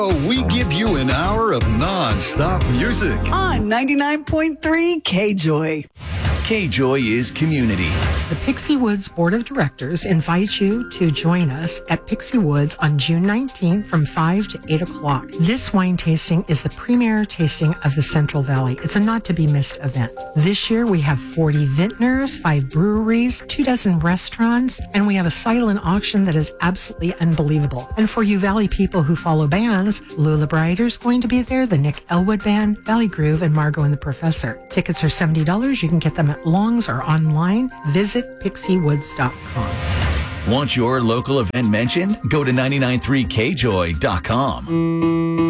We give you an hour of non-stop music. On 99.3 K-Joy. K-Joy is community. The Pixie Woods Board of Directors invites you to join us at Pixie Woods on June 19th from 5 to 8 o'clock. This wine tasting is the premier tasting of the Central Valley. It's a not-to-be-missed event. This year, we have 40 vintners, 5 breweries, 24 restaurants, and we have a silent auction that is absolutely unbelievable. And for you Valley people who follow bands, Lula Brighter's going to be there, the Nick Elwood Band, Valley Groove, and Margot and the Professor. Tickets are $70. You can get them at Long's or online. Visit pixiewoods.com. Want your local event mentioned? Go to 993kjoy.com.